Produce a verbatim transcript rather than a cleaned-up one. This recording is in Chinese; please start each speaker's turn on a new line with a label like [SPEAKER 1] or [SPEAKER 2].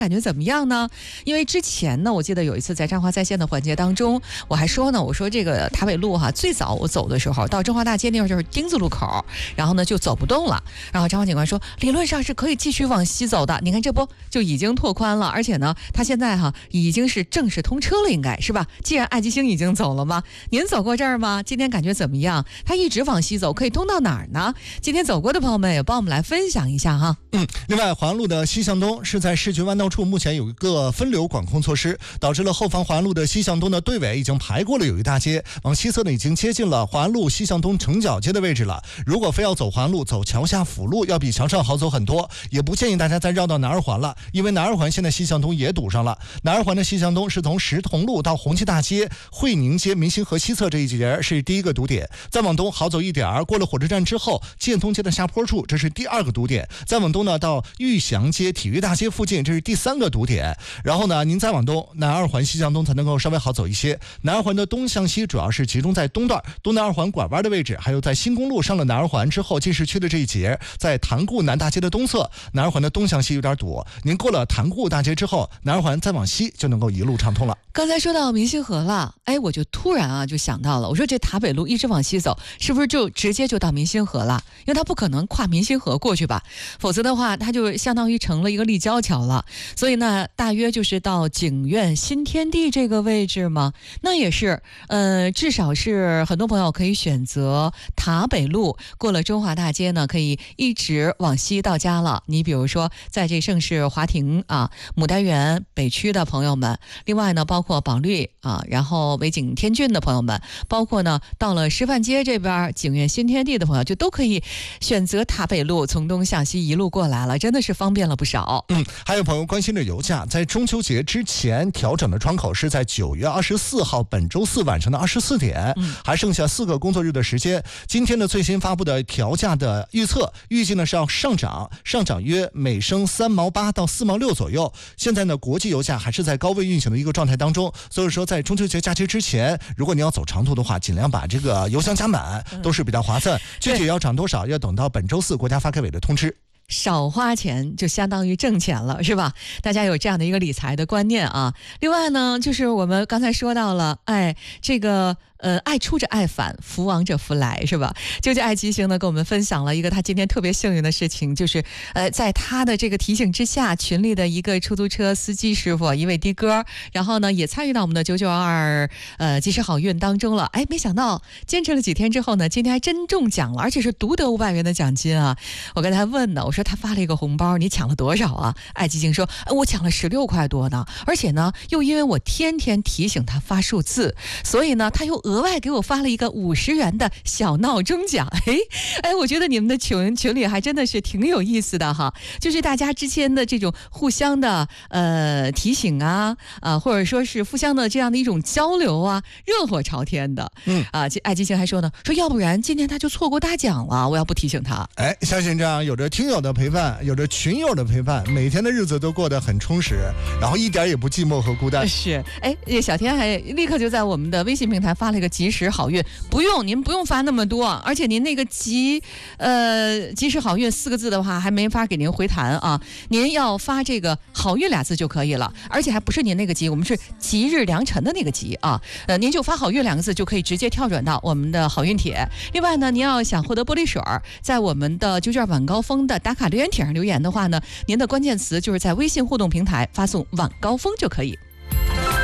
[SPEAKER 1] 感觉怎么样呢？因为之前呢，我记得有一次在彰化在线的环节当中，我还说呢，我说这个塔北路哈，最早我走的时候到中华大街那会儿就是丁字路口，然后呢就走不动了。然后张华警官说，理论上是可以继续往西走的。你看这不就已经拓宽了，而且呢，它现在哈已经是正式通车了，应该是吧？既然爱吉星已经走了嘛，您走过这儿吗？今天感觉怎么样？它一直往西走，可以通到哪儿呢？今天走过的朋友们也帮我们来分享一下哈。
[SPEAKER 2] 嗯，另外环路的西向东是在市区弯道处，目前有一个分流管控措施，导致了后方环路的西向东的队尾已经排过了友谊大街，往西侧呢已经接近了环路西向东城角街的位置了。如果非要走环路，走桥下辅路要比桥上好走很多，也不建议大家再绕到南二环了，因为南二环现在西向东也堵上了。南二环的西向东是从石桐路到红旗大街、惠宁街、民兴河西侧这一节是第一个堵点，再往东好走一点，过了火车站之后，建通街的下坡处这是第二个堵点，再往东呢到玉祥街、体育大街附近，这是第三个堵点。然后呢，您再往东，南二环西向东才能够稍微好走一些。南二环的东向西主要是集中在东段，东南二环拐弯的位置，还有在新公路上了南二环之后进市区的这一节，在塘沽南大街的东侧，南二环的东向西有点堵。您过了塘沽大街之后，南二环再往西就能够一路畅通了。
[SPEAKER 1] 刚才说到明星河了，哎，我就突然啊就想到了，我说这塔北路一直往西走，是不是就直接就到明星河了？因为它不可能跨明星河过去吧，否则的话它就相当于成了一个立交桥了。所以呢，大约就是到景苑新天地这个位置吗？那也是，呃，至少是很多朋友可以选择塔北路，过了中华大街呢，可以一直往西到家了。你比如说，在这盛世华庭啊、牡丹园北区的朋友们，另外呢，包括宝绿啊，然后维景天骏的朋友们，包括呢到了师范街这边景苑新天地的朋友，就都可以选择塔北路，从东向西一路过来了，真的是方便了不少。
[SPEAKER 2] 嗯，还有朋友关心的油价，在中秋节之前调整的窗口是在九月二十四号，本周四晚上的二十四点，嗯，还剩下四个工作日的时间。今天的最新发布的调价的预测，预计呢是要上涨，上涨约每升三毛八到四毛六左右。现在呢，国际油价还是在高位运行的一个状态当中，所以说在中秋节假期之前，如果你要走长途的话，尽量把这个油箱加满，都是比较划算。具体要涨多少，要等到本周四国家发改委的通知。
[SPEAKER 1] 少花钱就相当于挣钱了，是吧？大家有这样的一个理财的观念啊。另外呢，就是我们刚才说到了，哎，这个呃，爱出者爱返，福往者福来，是吧？究竟爱吉星呢，跟我们分享了一个他今天特别幸运的事情，就是呃，在他的这个提醒之下，群里的一个出租车司机师傅，一位的哥，然后呢也参与到我们的九九二呃及时好运当中了。哎，没想到坚持了几天之后呢，今天还真中奖了，而且是独得五百元的奖金啊！我跟他问呢，我说他发了一个红包，你抢了多少啊？爱吉星说，哎，我抢了十六块多呢，而且呢，又因为我天天提醒他发数字，所以呢，他又额外给我发了一个五十元的小闹钟奖。哎哎，我觉得你们的群群里还真的是挺有意思的哈，就是大家之间的这种互相的呃提醒啊啊、呃，或者说是互相的这样的一种交流啊，热火朝天的。嗯啊，爱吉星还说呢，说要不然今天他就错过大奖了，我要不提醒他。
[SPEAKER 2] 哎，相信这样有着听友的陪伴，有着群友的陪伴，每天的日子都过得很充实，然后一点也不寂寞和孤单。
[SPEAKER 1] 是，哎，小天还立刻就在我们的微信平台发了一个及时好运，不用您不用发那么多，而且您那个及呃及时好运四个字的话还没法给您回弹啊，您要发这个好运俩字就可以了，而且还不是您那个吉，我们是吉日良辰的那个吉啊，呃，您就发好运两个字就可以直接跳转到我们的好运帖。另外呢，您要想获得玻璃水，在我们的九九二晚高峰的打卡留言帖上留言的话呢，您的关键词就是在微信互动平台发送晚高峰就可以。